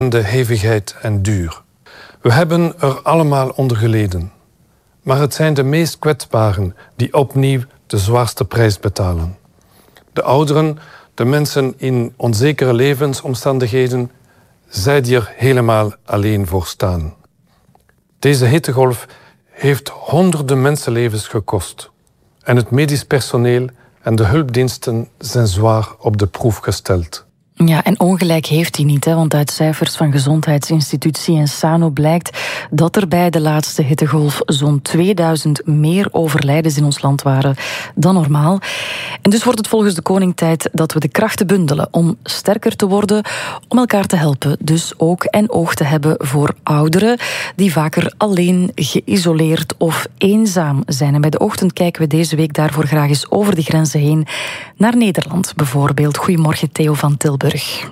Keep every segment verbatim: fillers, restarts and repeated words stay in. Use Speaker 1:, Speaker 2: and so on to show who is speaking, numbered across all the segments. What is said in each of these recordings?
Speaker 1: de hevigheid en duur. We hebben er allemaal onder geleden. Maar het zijn de meest kwetsbaren die opnieuw de zwaarste prijs betalen. De ouderen, de mensen in onzekere levensomstandigheden, zij die er helemaal alleen voor staan. Deze hittegolf heeft honderden mensenlevens gekost. En het medisch personeel en de hulpdiensten zijn zwaar op de proef gesteld.
Speaker 2: Ja, en ongelijk heeft hij niet, hè, want uit cijfers van Gezondheidsinstitutie en Sano blijkt dat er bij de laatste hittegolf zo'n tweeduizend meer overlijdens in ons land waren dan normaal. En dus wordt het volgens de koning tijd dat we de krachten bundelen om sterker te worden, om elkaar te helpen. Dus ook en oog te hebben voor ouderen die vaker alleen, geïsoleerd of eenzaam zijn. En bij de Ochtend kijken we deze week daarvoor graag eens over de grenzen heen naar Nederland bijvoorbeeld. Goedemorgen, Theo van Tilburg.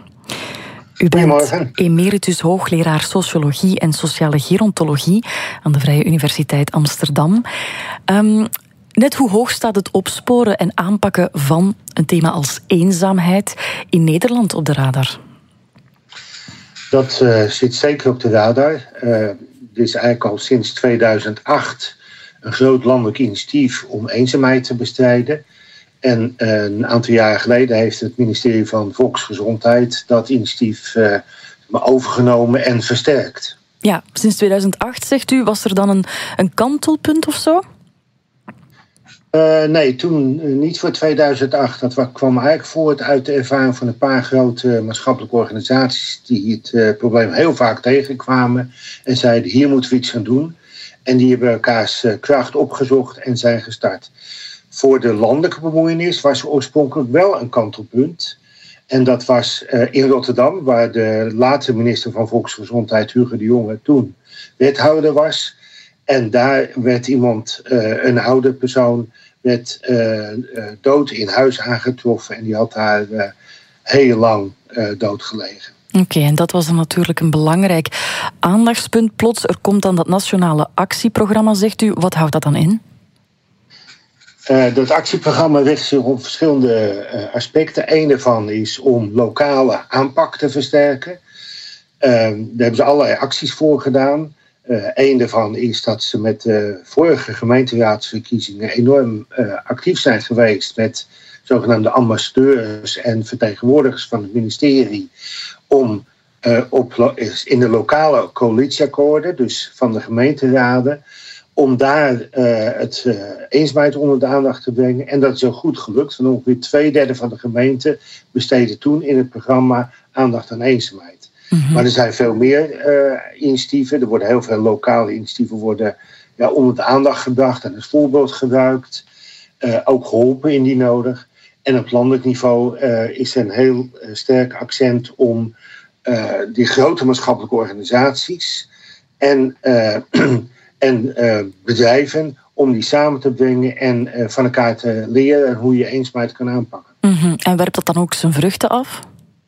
Speaker 2: U bent emeritus hoogleraar sociologie en sociale gerontologie aan de Vrije Universiteit Amsterdam. Um, net hoe hoog staat het opsporen en aanpakken van een thema als eenzaamheid in Nederland op de radar?
Speaker 3: Dat uh, zit zeker op de radar. Uh, er is eigenlijk al sinds tweeduizend acht een groot landelijk initiatief om eenzaamheid te bestrijden. En uh, een aantal jaren geleden heeft het ministerie van Volksgezondheid dat initiatief uh, overgenomen en versterkt.
Speaker 2: Ja, sinds tweeduizend acht, zegt u, was er dan een, een kantelpunt of zo?
Speaker 3: Uh, nee, toen uh, niet voor tweeduizend acht. Dat kwam eigenlijk voort uit de ervaring van een paar grote maatschappelijke organisaties die het uh, probleem heel vaak tegenkwamen en zeiden: hier moeten we iets gaan doen. En die hebben elkaars uh, kracht opgezocht en zijn gestart. Voor de landelijke bemoeienis was er oorspronkelijk wel een kantelpunt. En dat was uh, in Rotterdam, waar de latere minister van Volksgezondheid, Hugo de Jonge, toen wethouder was. En daar werd iemand, uh, een oude persoon, werd uh, uh, dood in huis aangetroffen. En die had daar uh, heel lang uh, dood gelegen.
Speaker 2: Oké, okay, en dat was dan natuurlijk een belangrijk aandachtspunt. Plots, er komt dan dat nationale actieprogramma, zegt u. Wat houdt dat dan in?
Speaker 3: Uh, dat actieprogramma richt zich op verschillende uh, aspecten. Eén daarvan is om lokale aanpak te versterken. Uh, daar hebben ze allerlei acties voor gedaan. Eén uh, daarvan is dat ze met de vorige gemeenteraadsverkiezingen enorm uh, actief zijn geweest met zogenaamde ambassadeurs en vertegenwoordigers van het ministerie om uh, op lo- in de lokale coalitieakkoorden, dus van de gemeenteraden, om daar uh, het uh, eenzaamheid onder de aandacht te brengen. En dat is ook goed gelukt. Van ongeveer twee derde van de gemeenten besteden toen in het programma aandacht aan eenzaamheid. Mm-hmm. Maar er zijn veel meer uh, initiatieven. Er worden heel veel lokale initiatieven worden, ja, onder de aandacht gebracht en als voorbeeld gebruikt. Uh, ook geholpen indien nodig. En op landelijk niveau uh, is er een heel uh, sterk accent om uh, die grote maatschappelijke organisaties en... Uh, En uh, bedrijven om die samen te brengen en uh, van elkaar te leren hoe je eenzaamheid kan aanpakken.
Speaker 2: Mm-hmm. En werpt dat dan ook zijn vruchten af?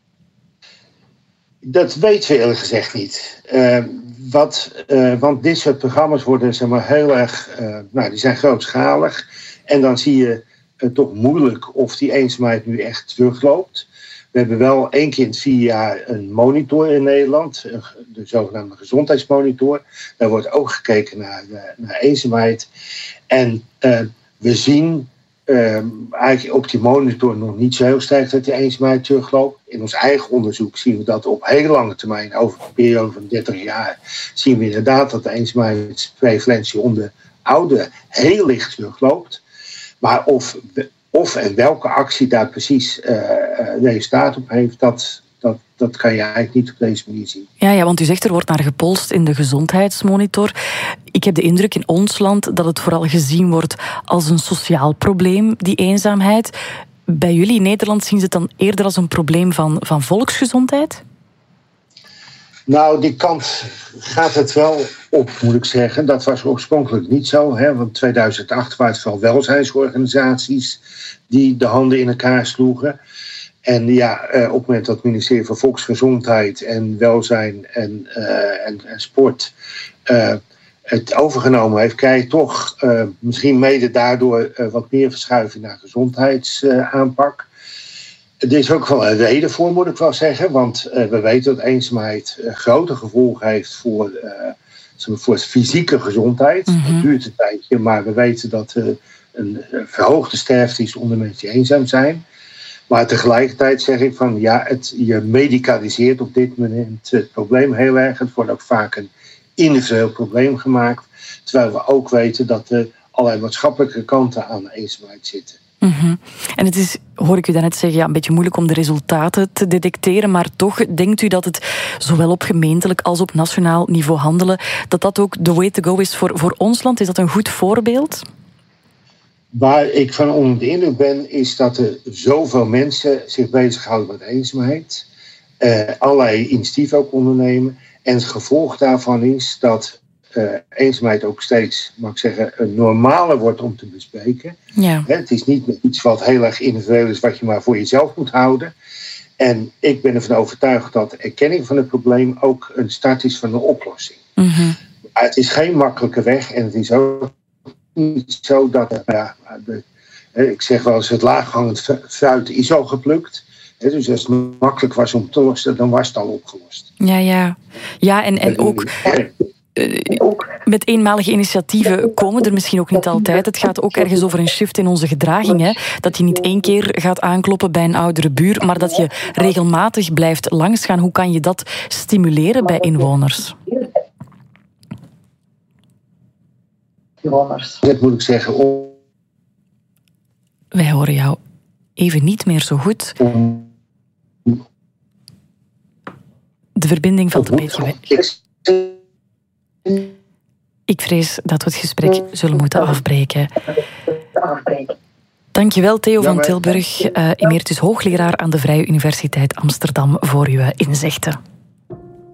Speaker 3: Dat weten we eerlijk gezegd niet. Uh, wat, uh, want dit soort programma's worden, zeg maar, heel erg, uh, nou, die zijn grootschalig. En dan zie je uh, toch moeilijk of die eenzaamheid nu echt terugloopt. We hebben wel één keer in het vier jaar een monitor in Nederland, de zogenaamde gezondheidsmonitor. Daar wordt ook gekeken naar, naar eenzaamheid. En uh, we zien uh, eigenlijk op die monitor nog niet zo heel sterk dat die eenzaamheid terugloopt. In ons eigen onderzoek zien we dat op heel lange termijn, over een periode van dertig jaar, zien we inderdaad dat de eenzaamheidsprevalentie onder ouderen heel licht terugloopt. Maar of... Of en welke actie daar precies uh, resultaat op heeft, dat, dat, dat kan je eigenlijk niet op deze manier zien.
Speaker 2: Ja, ja, want u zegt er wordt naar gepolst in de gezondheidsmonitor. Ik heb de indruk in ons land dat het vooral gezien wordt als een sociaal probleem, die eenzaamheid. Bij jullie in Nederland zien ze het dan eerder als een probleem van, van volksgezondheid?
Speaker 3: Nou, die kant gaat het wel op, moet ik zeggen. Dat was oorspronkelijk niet zo. Hè? Want in tweeduizend acht waren het vooral welzijnsorganisaties die de handen in elkaar sloegen. En ja, op het moment dat het ministerie van Volksgezondheid en Welzijn en, uh, en, en Sport uh, het overgenomen heeft, krijg je toch uh, misschien mede daardoor uh, wat meer verschuiving naar gezondheidsaanpak. Er is ook wel een reden voor, moet ik wel zeggen. Want uh, we weten dat eenzaamheid uh, grote gevolgen heeft voor, uh, voor fysieke gezondheid. Mm-hmm. Dat duurt een tijdje, maar we weten dat er uh, een uh, verhoogde sterfte is onder mensen die eenzaam zijn. Maar tegelijkertijd zeg ik van ja, het, je medicaliseert op dit moment het probleem heel erg. Het wordt ook vaak een individueel probleem gemaakt. Terwijl we ook weten dat er allerlei maatschappelijke kanten aan eenzaamheid zitten.
Speaker 2: Mm-hmm. En het is, hoor ik u daarnet zeggen, ja, een beetje moeilijk om de resultaten te detecteren, maar toch denkt u dat het zowel op gemeentelijk als op nationaal niveau handelen, dat dat ook the way to go is voor, voor ons land? Is dat een goed voorbeeld?
Speaker 3: Waar ik van onder de indruk ben, is dat er zoveel mensen zich bezighouden met eenzaamheid, uh, allerlei initiatieven ook ondernemen, en het gevolg daarvan is dat Uh, eenzaamheid ook steeds, mag ik zeggen, een normale wordt om te bespreken.
Speaker 2: Ja.
Speaker 3: He, het is niet iets wat heel erg individueel is, wat je maar voor jezelf moet houden. En ik ben ervan overtuigd dat erkenning van het probleem ook een start is van een oplossing.
Speaker 2: Mm-hmm.
Speaker 3: Het is geen makkelijke weg en het is ook niet zo dat, ja, de, ik zeg wel eens, het laaghangend fruit is al geplukt. He, dus als het makkelijk was om te lossen, dan was het al opgelost.
Speaker 2: Ja, ja. Ja, en, en ook... Uh, met eenmalige initiatieven komen er misschien ook niet altijd. Het gaat ook ergens over een shift in onze gedraging. Hè? Dat je niet één keer gaat aankloppen bij een oudere buur, maar dat je regelmatig blijft langsgaan. Hoe kan je dat stimuleren bij inwoners?
Speaker 3: Dat moet ik zeggen. Om...
Speaker 2: Wij horen jou even niet meer zo goed. De verbinding valt een beetje weg. Ik vrees dat we het gesprek zullen moeten afbreken. Dankjewel, Theo van Tilburg, uh, emeritus hoogleraar aan de Vrije Universiteit Amsterdam, voor uw inzichten.